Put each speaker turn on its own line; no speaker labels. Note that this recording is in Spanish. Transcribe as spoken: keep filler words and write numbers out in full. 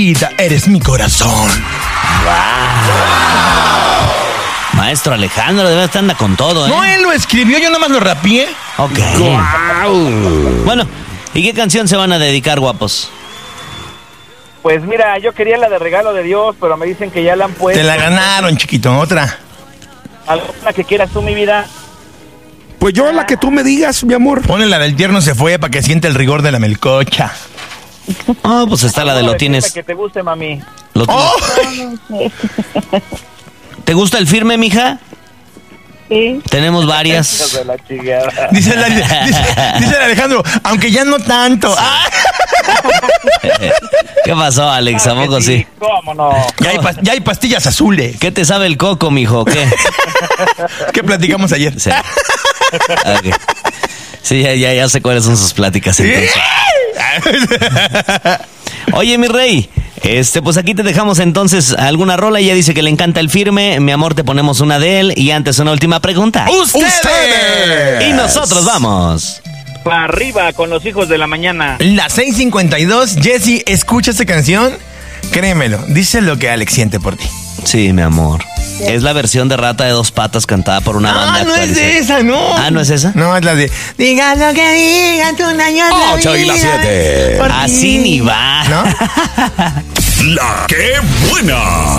Eres mi corazón.
Wow. Maestro Alejandro, de verdad anda con todo, ¿eh?
No, él lo escribió, yo nomás lo rapié.
Ok.
Wow.
Bueno, ¿y qué canción se van a dedicar, guapos?
Pues mira, yo quería la de Regalo de Dios, pero me dicen que ya la han puesto.
Te la ganaron, chiquito, otra.
¿Alguna que quieras tú, mi vida?
Pues yo la que tú me digas, mi amor.
Ponle la del tierno se fue para que siente el rigor de la melcocha.
Oh, pues está la de lo tienes.
Que te guste, mami.
Lo
¡Oh!
¿Te gusta el firme, mija?
Sí.
Tenemos varias.
De la chingada.
Dice, la- dice, dice el Alejandro, aunque ya no tanto. Ah,
¿Qué pasó, Alex? ¿A
Ah, que
poco sí?
¿Cómo no?
ya, hay pas- ya hay pastillas azules.
¿Qué te sabe el coco, mijo? ¿Qué?
¿Qué platicamos ayer?
Sí. Ok. Sí, ya, ya, ya sé cuáles son sus pláticas entonces. Oye, mi rey, este, pues aquí te dejamos entonces alguna rola. Ella dice que le encanta el firme. Mi amor, te ponemos una de él. Y antes una última pregunta.
¡Ustedes!
Y nosotros vamos.
Para arriba con los hijos de la mañana.
Las seis cincuenta y dos, Jessy, escucha esta canción. Créemelo, dice lo que Alex siente por ti.
Sí, mi amor. Es la versión de Rata de Dos Patas cantada por una banda
Ah, no es
actualizada.
de esa, no.
Ah, ¿no es esa?
No, es la de diga lo que diga, tú no hay otra
Ocho y las
vida
siete.
por ti.
Así ni va.
¿No?
La que buena.